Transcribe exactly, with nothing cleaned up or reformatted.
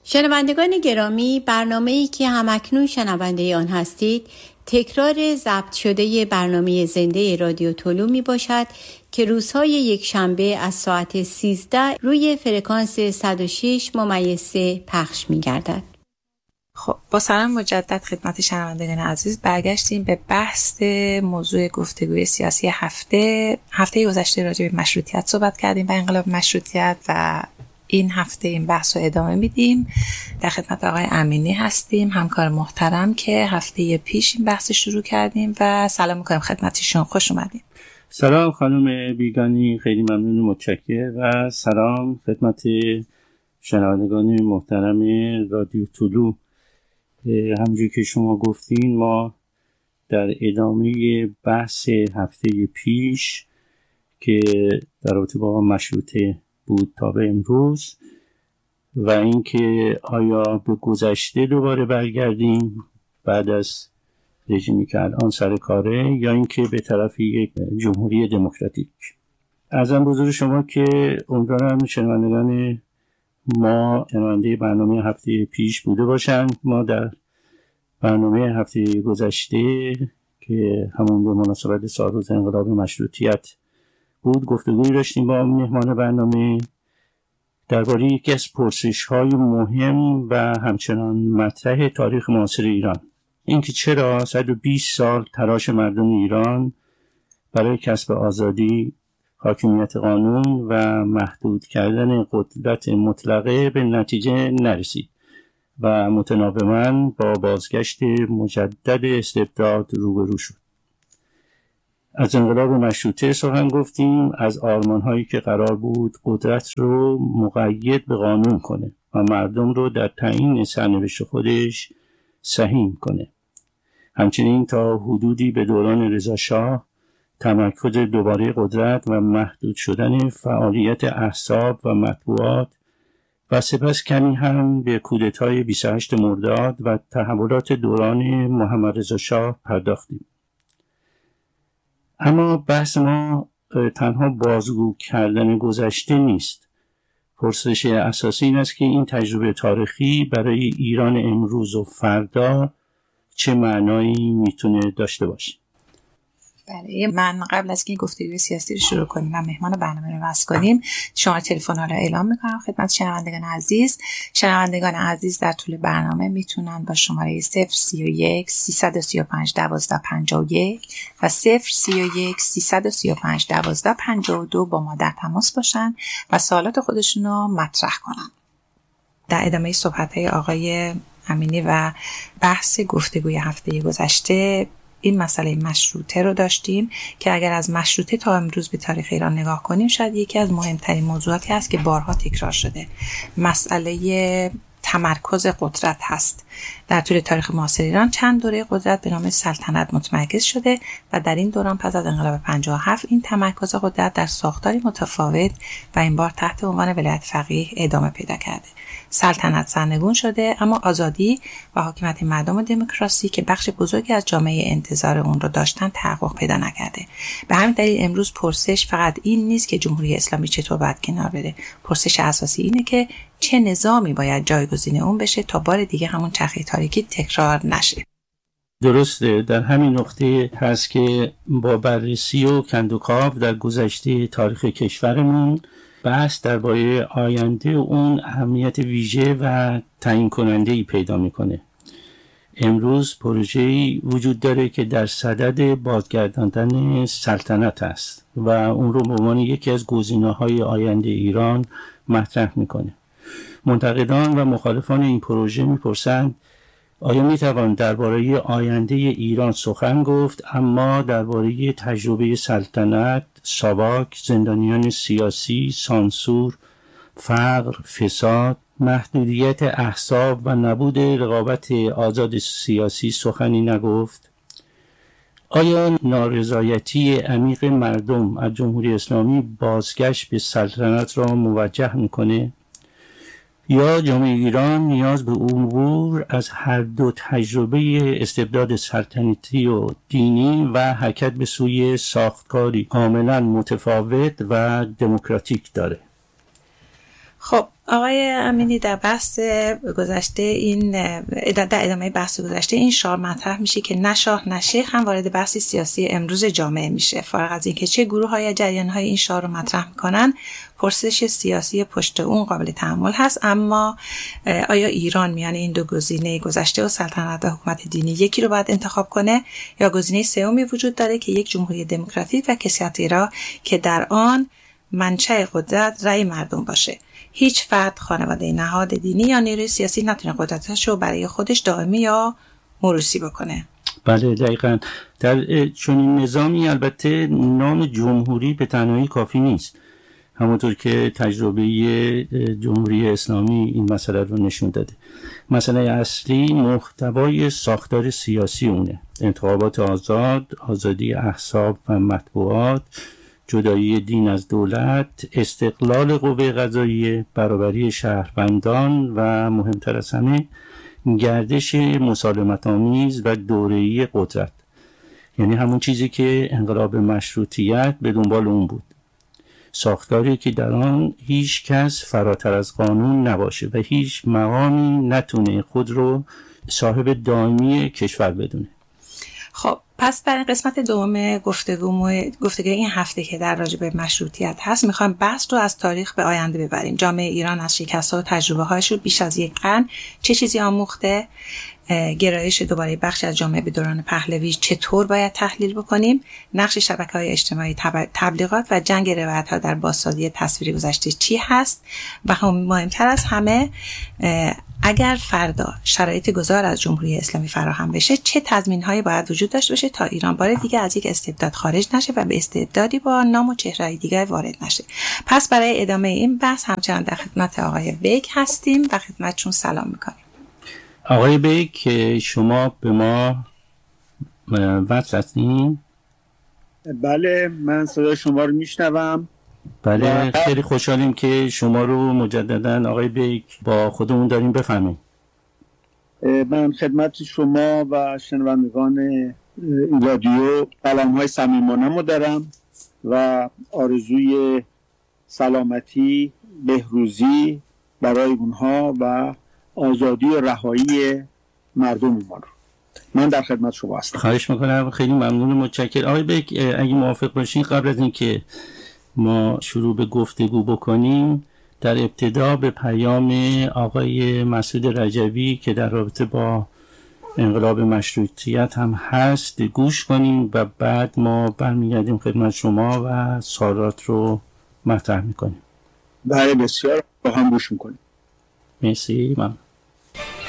شنوندگان گرامی، برنامه‌ای که همکنون شنونده آن هستید تکرار ضبط شده برنامه زنده رادیو طلوع می باشد که روزهای یک شنبه از ساعت سیزده روی فرکانس صد و شش ممیز سه پخش می گردد. خب با سلام مجدد خدمت شنوندگان عزیز، برگشتیم به بحث موضوع گفتگوی سیاسی هفته هفته گذشته راجع به مشروطیت صحبت کردیم و انقلاب مشروطیت و این هفته این بحث رو ادامه میدیم. در خدمت آقای امینی هستیم، همکار محترم که هفته پیش این بحث شروع کردیم و سلام میکنم خدمتشون. خوش اومدین. سلام خانم بیگانی، خیلی ممنون و متشکرم و سلام خدمت شنوندگان محترم رادیو طلوع. همونجوری که شما گفتین ما در ادامه بحث هفته پیش که در رابطه با مشروطه بود تا به امروز و اینکه آیا به گذشته دوباره برگردیم بعد از رژیمی که الان سر کاره یا اینکه به طرف یک جمهوری دموکراتیک. عرضم حضور شما که امیدوارم شنوندگان ما شنونده برنامه هفته پیش بوده باشند. ما در برنامه هفته گذشته که همون به مناسبت سالروز انقلاب مشروطیت بود گفتگویی داشتیم با مهمان برنامه درباره یکی از پرسش‌های مهم و همچنان مطرح تاریخ معاصر ایران، اینکه چرا صد و بیست سال تلاش مردم ایران برای کسب آزادی، حاکمیت قانون و محدود کردن قدرت مطلقه به نتیجه نرسید و متناوباً با بازگشت مجدد استبداد روبرو شد. از انقلاب مشروطه سخن گفتیم، از آرمان‌هایی که قرار بود قدرت رو مقید به قانون کنه و مردم رو در تعیین سرنوشت خودش سهیم کنه. همچنین تا حدودی به دوران رضاشاه تمرکز دوباره قدرت و محدود شدن فعالیت احزاب و مطبوعات و سپس کمی هم به کودتای بیست و هشتم مرداد و تحولات دوران محمد رضا شاه پرداختیم. اما بحث ما تنها بازگو کردن گذشته نیست. پرسش اساسی این است که این تجربه تاریخی برای ایران امروز و فردا چه معنایی میتونه داشته باشه. بله، من قبل از که این گفتگوی سیاسی رو شروع کنیم و مهمان برنامه رو وصل کنیم شماره تلفن ها رو اعلام میکنم خدمت شنوندگان عزیز. شنوندگان عزیز در طول برنامه میتونن با شماره صفر سی و یک سیصد و سی و پنج دوازده پنجاه و یک و صفر سی و یک سیصد و سی و پنج دوازده پنجاه و دو با ما در تماس باشن و سوالات خودشون رو مطرح کنن. در ادامه صحبت های آقای امینی و بحث گفتگوی هفته گذشته این مسئله مشروطه رو داشتیم که اگر از مشروطه تا امروز به تاریخ ایران نگاه کنیم شاید یکی از مهمترین موضوعاتی هست که بارها تکرار شده. مسئله تمرکز قدرت هست. در طول تاریخ معاصر ایران چند دوره قدرت به نام سلطنت متمرکز شده و در این دوران پس از انقلاب پنجاه و هفت این تمرکز قدرت در ساختاری متفاوت و این بار تحت عنوان ولایت فقیه ادامه پیدا کرده. سلطنت سرنگون شده اما آزادی و حاکمیت مردم و دموکراسی که بخش بزرگی از جامعه انتظار اون رو داشتن تحقق پیدا نکرده. به همین دلیل امروز پرسش فقط این نیست که جمهوری اسلامی چطور باید کنار بره. پرسش اساسی اینه که چه نظامی باید جایگزین اون بشه تا بار دیگه همون چرخه تاریکی تکرار نشه. درسته، در همین نقطه هست که با بررسی و کندوکاو در گذشته تاریخ کشورمون بحث درباره آینده اون اهمیت ویژه و تعیین کننده‌ای پیدا میکنه. امروز پروژه‌ای وجود داره که در صدد بازگرداندن سلطنت است و اون رو به عنوان یکی از گزینه‌های آینده ایران مطرح میکنه. منتقدان و مخالفان این پروژه میپرسند آیا میتوان درباره آینده ایران سخن گفت اما درباره تجربه سلطنت، ساواک، زندانیان سیاسی، سانسور، فقر، فساد، محدودیت احزاب و نبود رقابت آزاد سیاسی سخنی نگفت؟ آیا نارضایتی عمیق مردم از جمهوری اسلامی بازگشت به سلطنت را موجه میکنه؟ یا جامعه ایران نیاز به عبور از هر دو تجربه استبداد سلطنتی و دینی و حرکت به سوی ساختاری کاملا متفاوت و دموکراتیک داره؟ خب آقای امینی، در بحث گذشته این در ادامه بحث گذشته این شعار مطرح میشه که نه شاه نه شیخ هم وارد بحث سیاسی امروز جامعه میشه. فارغ از اینکه چه گروه‌های یا جریان‌های این شعار رو مطرح میکنن، پرسش سیاسی پشت اون قابل تحمل هست. اما آیا ایران میان این دو گزینه گذشته و سلطنت و حکومت دینی یکی رو باید انتخاب کنه، یا گزینه سومی وجود داره که یک جمهوری دموکراتیک و کسیات‌گرا که در آن منشأ قدرت رأی مردم باشه؟ هیچ فرد، خانواده، نهاد دینی یا نیروی سیاسی نتونه قدرتش رو برای خودش دائمی یا موروثی بکنه. بله دقیقاً. در چنین نظامی البته نام جمهوری به تنهایی کافی نیست، همونطور که تجربه جمهوری اسلامی این مسئله رو نشون داده. مسئله اصلی محتوای ساختار سیاسی اونه: انتخابات آزاد، آزادی احزاب و مطبوعات، جدایی دین از دولت، استقلال قوه قضاییه، برابری شهروندان و مهمتر از همه گردش مسالمت‌آمیز و دوره‌ای قدرت. یعنی همون چیزی که انقلاب مشروطیت به دنبال اون بود، ساختاری که در آن هیچ کس فراتر از قانون نباشه و هیچ مقامی نتونه خود رو صاحب دائمی کشور بدونه. خب پس برای قسمت دوم گفتگو گفتگوی این هفته که در راجع به مشروطیت هست، میخوایم بحث رو از تاریخ به آینده ببریم. جامعه ایران از شکست‌ها و تجربه‌هاش رو بیش از یک قرن چه چیزی آموخته؟ گرایش دوباره بخش از جامعه به دوران پهلوی چطور باید تحلیل بکنیم؟ نقش شبکه‌های اجتماعی، تبلیغات و جنگ روایت‌ها در بازسازی تصویر گذشته چی هست؟ و هم مهمتر از همه، اگر فردا شرایط گذار از جمهوری اسلامی فراهم بشه، چه تضمین‌هایی باید وجود داشته باشه تا ایران بار دیگه از یک استبداد خارج نشه و به استبدادی با نام و چهره‌های دیگه وارد نشه؟ پس برای ادامه این بحث همچنان در خدمت آقای بیک هستیم و خدمتشون سلام می‌کنیم. آقای بیک، شما به ما وصل هستین؟ بله، من صدای شما رو میشنوم. بله، خیلی خوشحالیم که شما رو مجددا آقای بیک با خودمون داریم. بفهمیم. من خدمت شما و شنوندگان رادیو سلام‌های صمیمانه‌مو دارم و آرزوی سلامتی، بهروزی برای اونها و آزادی و رهایی مردم ما رو. من در خدمت شما هستم. خواهش میکنم، خیلی ممنون، متشکرم. آقای بیک، اگه موافق باشین قبل از اینکه ما شروع به گفتگو بکنیم، در ابتدا به پیام آقای مسعود رجوی که در رابطه با انقلاب مشروطیت هم هست گوش کنیم و بعد ما برمیگردیم خدمت شما و سوالات رو مطرح میکنیم. بله بسیار، با هم گوش میکنیم. مرسی. ممنون.